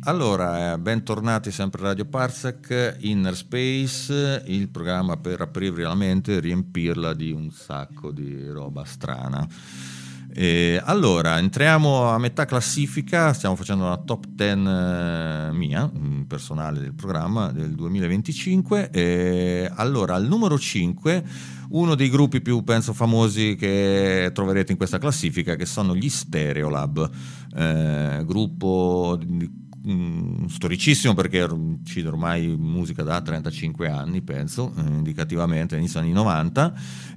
Allora, bentornati sempre a Radio Parsec, Inner Space, il programma per aprirvi la mente e riempirla di un sacco di roba strana. Allora, entriamo a metà classifica, stiamo facendo una top 10 mia, personale del programma del 2025. Allora, al numero 5, uno dei gruppi più, penso, famosi che troverete in questa classifica, che sono gli Stereolab, gruppo storicissimo perché uccide ormai musica da 35 anni, penso, indicativamente, inizio anni 90,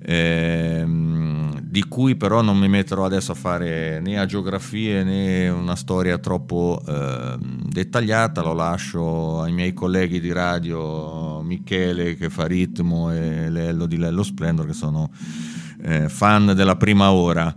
di cui però non mi metterò adesso a fare né agiografie né una storia troppo dettagliata, lo lascio ai miei colleghi di radio, Michele che fa ritmo e Lello di Lello Splendor, che sono fan della prima ora.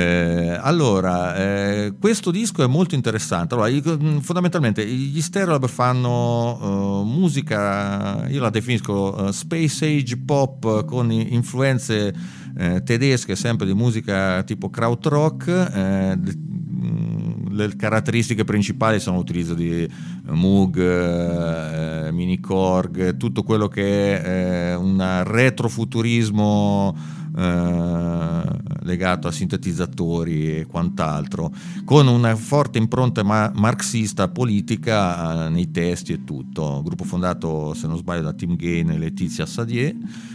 Allora, questo disco è molto interessante. Allora, fondamentalmente gli Stereolab fanno musica, io la definisco space age pop con influenze tedesche, sempre di musica tipo krautrock. Le caratteristiche principali sono l'utilizzo di Moog, Mini Korg, tutto quello che è un retrofuturismo legato a sintetizzatori e quant'altro, con una forte impronta marxista politica nei testi e tutto. Gruppo fondato, se non sbaglio, da Tim Gain e Letizia Sadier.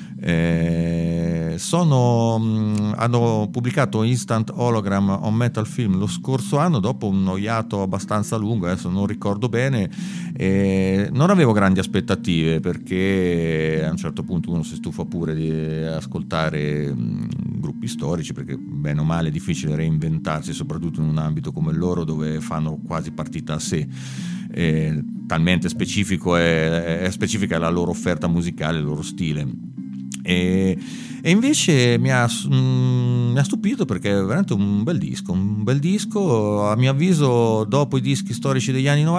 Hanno pubblicato Instant Hologram on Metal Film lo scorso anno, dopo un hiato abbastanza lungo, adesso non ricordo bene. Non avevo grandi aspettative, perché a un certo punto uno si stufa pure di ascoltare gruppi storici, perché bene o male è difficile reinventarsi, soprattutto in un ambito come il loro, dove fanno quasi partita a sé. Talmente specifica è la loro offerta musicale, il loro stile. E invece mi ha stupito, perché è veramente un bel disco, a mio avviso, dopo i dischi storici degli anni 90,